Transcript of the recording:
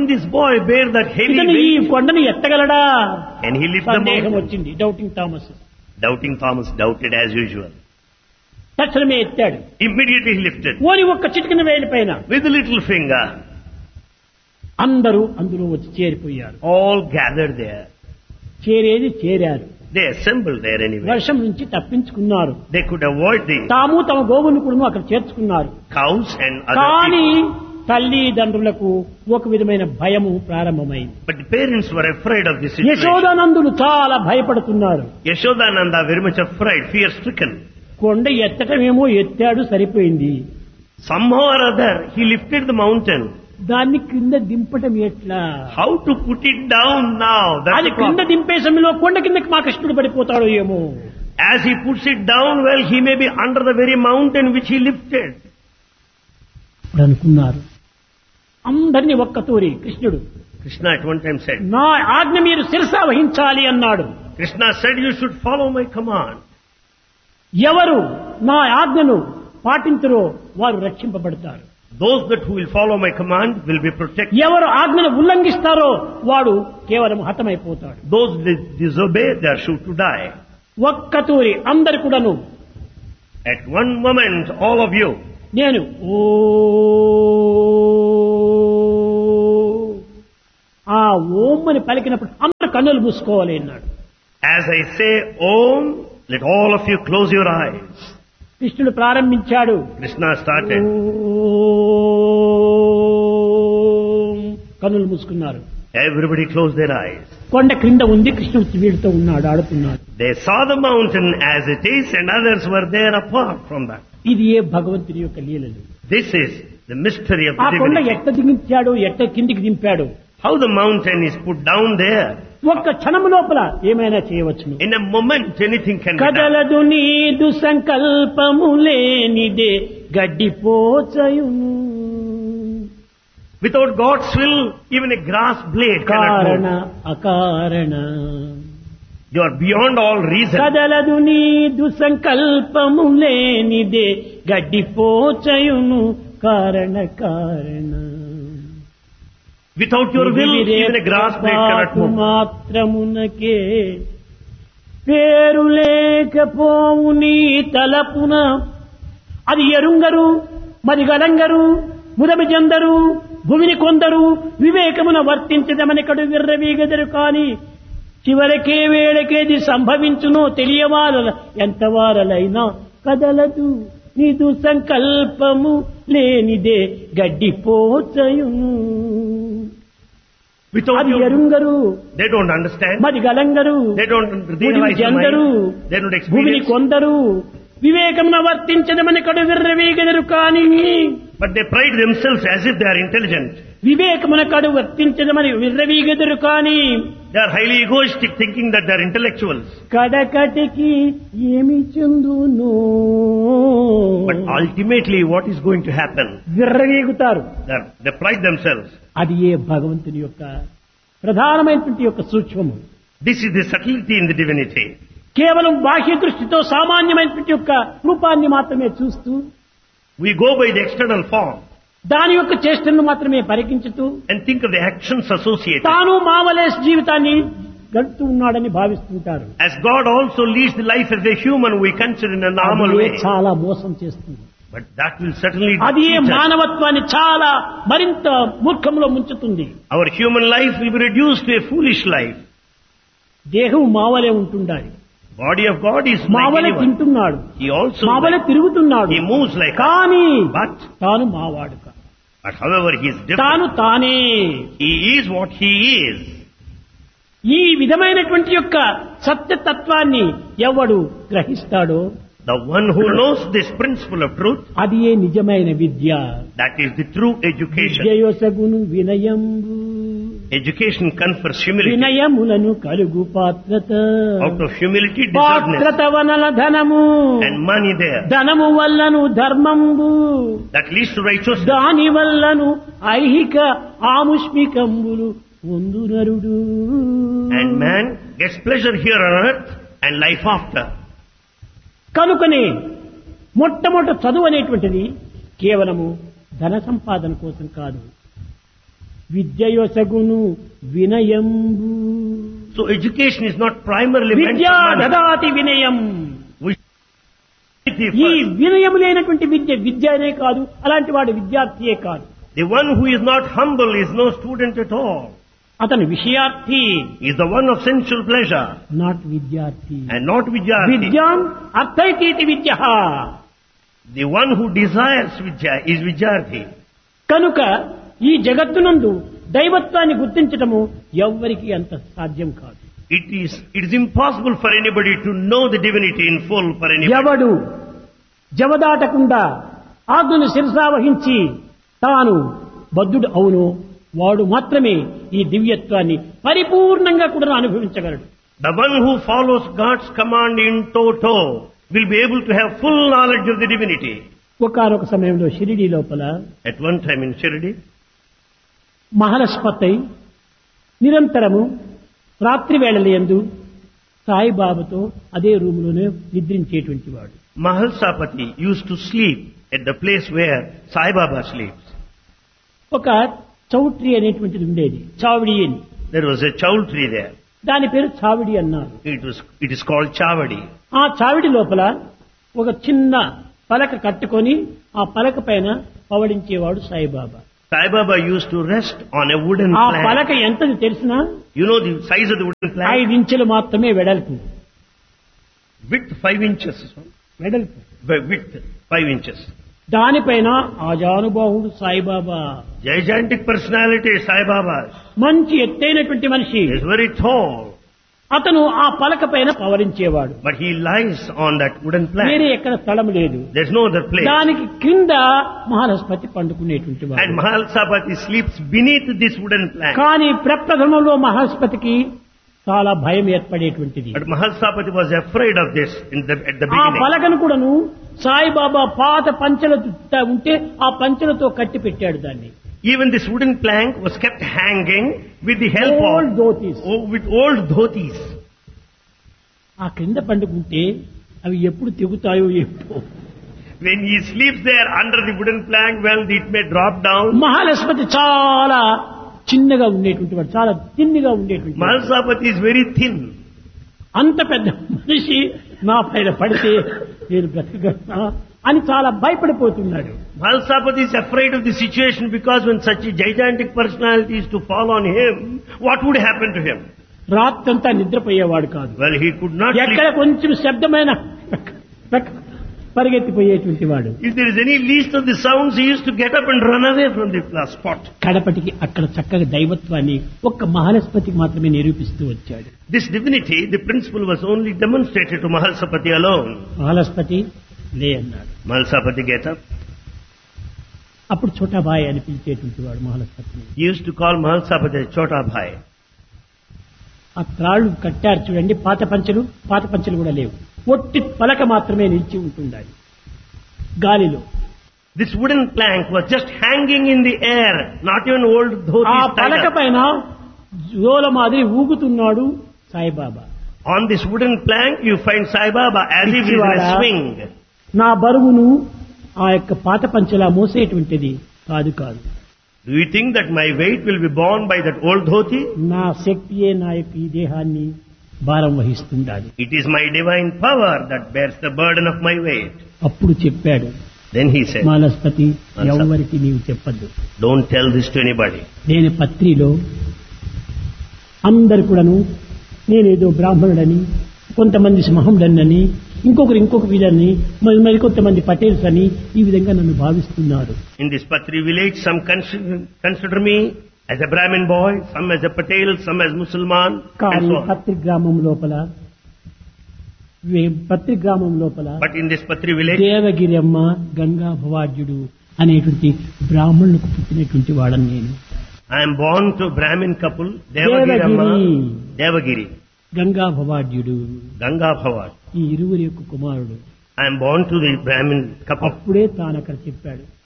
this boy bear that heavy ఇతను ఈ weight? కొండను ఎత్తగలడా? Can he lift the సందేహం mountain? వచ్చింది doubting Thomas. Doubting Thomas doubted as usual. తక్షణమే ఎత్తాడు. Immediately he lifted. ఓని ఒక్క చిటికిన వేలి పైన With a little finger, అందరూ అందులో వచ్చి చేరిపోయారు. all gathered there. చేరారు. They assembled there anyway. వర్షం నుంచి తప్పించుకున్నారు. They could avoid the తాము తమ గోవును కూడా అక్కడ చేర్చుకున్నారు. cows and other కానీ people. తల్లిదండ్రులకు ఒక విధమైన భయము ప్రారంభమైంది. But the parents were afraid of this situation. యశోదానందులు చాలా భయపడుతున్నారు. Yashodananda very much afraid, fear stricken. కొండ ఎత్తటమేమో ఎత్తాడు, సరిపోయింది. Somehow or other, he lifted the mountain. దాన్ని క్రింద దింపటం ఎట్లా? How to put it down now? That's అది the క్రింద problem. దింపే సమయంలో కొండ కిందకి మా కృష్ణుడు పడిపోతాడో ఏమో. As he puts it down, well, he may be under the very mountain which he lifted. ఇప్పుడు అనుకున్నారు. అందరినీ ఒక్కతూరి కృష్ణుడు Krishna at one time said, నా ఆజ్ఞ మీరు శిరసా వహించాలి అన్నాడు. Krishna said, you should follow my command. ఎవరు నా ఆజ్ఞను పాటించరో వారు రక్షింపబడతారు. Those that who will follow my command will be protected. ఎవరు ఆజ్ఞను ఉల్లంఘిస్తారో వాడు కేవలం హతమైపోతాడు. Those that disobey, they are sure to die. ఒక్కతూరి అందరు కూడాను At one moment, all of you, నేను ఓ ఆ ఓం అని పలికినప్పుడు అందరు కన్నులు మూసుకోవాలి అన్నాడు. as I say Om, let all of you close your eyes. కృష్ణుడు ప్రారంభించాడు. Krishna started. ఓం కన్నులు మూసుకున్నారు. Everybody closed their eyes. కొండ క్రింద ఉంది, కృష్ణుడు వీడితో ఉన్నాడు, ఆడుతున్నాడు. They saw the mountain as it is and others were there apart from that. ఇది ఏ భగవంతుని యొక్క లీలలు. This is the mystery of ఆ the కొండ divinity. ఎట్ట దిగించాడు, ఎట్ట కిందికి దింపాడు. How the mountain is put down there. ఒక్క క్షణం లోపల ఏమైనా చేయవచ్చును. In a moment, anything can be done. కదలదు నీదు సంకల్పము లేనిదే గడ్డిపోచయును. Without God's will, even a grass blade cannot కారణ move. అకారణ You are beyond all reason. కదలదు నీదు సంకల్పము లేనిదే గడ్డిపోచయును. కారణ కారణ Without your will, even a grass blade cannot move. మాత్రమునకే పేరు లేకపోవు నీ తలపున అది ఎరుంగరు మరి గలంగరు ముదమి జందరు భూమిని కొందరు వివేకమున వర్తించదమనికడు విర్రవీగదరు కాని చివరకే వేళకేది సంభవించునో తెలియవాల ఎంతవారలైనా కదలదు నీదు సంకల్పము లేనిదే గడ్డిపోచయును. Without అది your, ఎరుంగరు they don't understand. మరి గలంగరు They don't భూమిని realize the జందరు mind. They don't భూమిని experience. కొందరు వివేకమున వర్తించదమని కడు విర్రవీగదరు కాని But they pride themselves as if they are intelligent. వివేకమున కడు వర్తించదమని విర్రవీగదరు కాని They are highly egoistic, thinking that they are intellectuals. కడకటికి ఏమి చెందును. But ultimately, what is going to happen? విర్రవీగుతారు. They pride themselves. అది ఏ భగవంతుని యొక్క ప్రధానమైనటువంటి యొక్క సూక్ష్మము. This is the subtlety in the divinity. కేవలం బాహ్య దృష్టితో సామాన్యమైనటువంటి యొక్క రూపాన్ని మాత్రమే చూస్తూ We go by the external form దాని యొక్క చేష్టలను మాత్రమే పరికించుతూ and think of the actions associated. తాను మామలేస్ జీవితాన్ని గడుపుతూ ఉన్నాడని భావిస్తుంటారు. As God also leads the life as a human, we consider in a normal అది way. చాలా మోసం చేస్తుంది. But that will certainly అది cheat us. మానవత్వాన్ని చాలా మరింత మూర్ఖంలో ముంచుతుంది. Our human life will be reduced to a foolish life. దేహం మావలే ఉంటుండాలి. Body of God is like మావలే anyone. తింటున్నాడు, He also మావలే తిరుగుతున్నాడు. he moves like us. కానీ But తాను మావాడు కాదు. But however, he is different. తాను తానే. He is what he is. ఈ విధమైనటువంటి యొక్క సత్యతత్వాన్ని ఎవడు గ్రహిస్తాడో The one who knows this principle of truth, అది ఏ నిజమైన విద్య. that is the true education. విద్యయొసగును వినయంబు Education confers humility. వినయములను కలుగు పాత్రత. Out of humility, పాత్రత deservedness. వనల ధనము And money there. ధనము వల్లను ధర్మంబు That leads to righteousness. దాని వల్లను ఐహిక ఆముష్మికంబులు పొందునరుడు. And man gets pleasure here on earth and life after. కనుకనే మొట్టమొదట చదువు అనేటువంటిది కేవలము ధన సంపాదన కోసం కాదు. విద్యయొసగును వినయంబు. So education is not primarily meant విద్యా for money. దదాతి వినయం. We ఈ వినయం లేనటువంటి విద్య అనే కాదు, అలాంటి వాడు విద్యార్థియే కాదు. The one who is not humble is no student at all. అతను విషయార్థి, He is the one of sensual pleasure not విద్యార్థి. and not Vidyarthi. విద్యాం అర్థైతీతి Vidya. The one who desires Vidya is Vidyarthi. కనుక ఈ జగత్తునందు దైవత్వాన్ని గుర్తించటము ఎవ్వరికి అంత సాధ్యం కాదు. It is impossible for anybody to know the divinity in full for anybody. ఎవడు జవదాటకుండా ఆజ్ఞను శిరసావహించి తాను బద్ధుడు అవును వాడు మాత్రమే ఈ దివ్యత్వాన్ని పరిపూర్ణంగా కూడా అనుభవించగలడు. The one who follows God's command in toto will be able to have full knowledge of the divinity. ఒకానొక సమయంలో షిరిడీ లోపల At one time in Shirdi, మహాలక్ష్మత్తై నిరంతరము రాత్రి వేళలయందు సాయిబాబాతో అదే రూములోనే నిద్రించేటువంటి వాడు. Mahalsapati used to sleep at the place where Sai Baba sleeps. ఒక చౌట్రీ అనేటువంటిది ఉండేది, చావిడి అని. There was a chowl tree there. దాని పేరు చావిడి అన్నారు. It is called Chavadi. ఆ చావిడి లోపల ఒక చిన్న పలక కట్టుకొని ఆ పలక పైన పవడించేవాడు Saibaba. Sai Baba used to rest on a wooden ఆ plank. పలక ఎంతది తెలిసినా You know the size of the wooden plank? 5 ఇంచులు మాత్రమే వెడల్పు. Width 5 inches. వెడల్పు. Width 5 inches. దానిపైన ఆజానుబాహుడు Saibaba, Gigantic personality Sai Baba. మంచి ఎత్తైనటువంటి మనిషి. He is very tall, అతను ఆ పలక పైన పవరించేవాడు. but he lies on that wooden plank. వేరే ఎక్కడ స్థలం లేదు. There's no other place. దానికి కింద మహాలక్ష్మతి పండుకునేటువంటి And వాడు. Mahalsapati sleeps beneath this wooden plank. కానీ ప్రప్రథమంలో మహాలక్ష్మతికి చాలా భయం ఏర్పడేటువంటిది. But Mahalsapati was afraid of this at the ఆ beginning. పలకను కూడాను సాయిబాబా పాత పంచెలతో ఉంటే ఆ పంచెలతో కట్టి పెట్టాడు దాన్ని. Even this wooden plank was kept hanging with the help Old of dhotis. with old dhotis. ఆ క్రింద పండుకుంటే అవి ఎప్పుడు తెగుతాయో ఏమో. When he sleeps there under the wooden plank, well, it may drop down. మహాలక్ష్మతి చాలా చిన్నగా ఉండేటువంటి వాడు, చాలా తిన్నిగా ఉండేటువంటి వాడు. Mahalsapati is very thin. అంత పెద్ద మనిషి నా పైన పడితే నేను బ్రతకగలనా అని చాలా భయపడిపోతున్నాడు. Mahalsapati is afraid of the situation because when such a gigantic personality is to fall on him, what would happen to him? రాత్రంతా నిద్రపోయేవాడు కాదు. Well, he could not ఎక్కడ sleep. కొంచెం శబ్దమైన పరిగెత్తిపోయేటువంటి వాడు. If there is any least of the sounds, he used to get up and run away from the spot. కడపటికి అక్కడ చక్కగా దైవత్వాన్ని ఒక్క మహాలక్ష్మతికి మాత్రమే నిరూపిస్తూ వచ్చాడు. This divinity, the principle was only demonstrated to Mahalsapati alone. మహాలక్ష్మతి లే అన్నాడు. Mahalsapati get up. అప్పుడు చోటాబాయ్ అని పిలిచేటువంటి వాడు మహాలక్ష్మతిని. He used to call Mahalsapati Chota Bhai. ఆ త్రాళ్ళు కట్టారు చూడండి, పాత పంచెలు కూడా లేవు, ఒట్టి పలక మాత్రమే నిలిచి ఉంటుండాలి గాలిలో. This wooden plank was just hanging in the air, not even old ఆ dhotis. పలక పైన జోల మాదిరి ఊగుతున్నాడు Saibaba. On this wooden plank, you find Sai Baba as if he is in a swing. నా బరువును ఆ యొక్క పాత పంచెలా మోసేటువంటిది కాదు. Do you think that my weight will be borne by that old dhoti? నా శక్తియే నా యొక్క ఈ దేహాన్ని భారం వహిస్తుండాలి. It is my divine power that bears the burden of my weight. అప్పుడు చెప్పాడు, Then he said, మాలస్పతి ఎవరికి నీవు చెప్పద్దు. don't tell this to anybody. నేను పత్రిలో అందరు కూడాను నేనేదో బ్రాహ్మణుడని, కొంతమంది మహమ్మడని, ఇంకొక వీళ్ళని, మరి కొంతమంది పటేల్స్ అని ఈ విధంగా నన్ను భావిస్తున్నారు. In this Patri village, some consider me as a Brahmin boy, some as a Patel, some as Musalman, and కానీ so on. పత్రి గ్రామం లోపల But in this Patri village, Devagiramma Ganga భవాడ్యుడు అనేటువంటి బ్రాహ్మణులకు పుట్టినటువంటి వాడని నేను. I am born to a Brahmin couple, Devagiri, Ganga భవాడ్యుడు, Ganga Bhavad. ఈ ఇరువురి యొక్క కుమారుడు. I am born to the Brahmin couple. అప్పుడే తాను అక్కడ చెప్పాడు,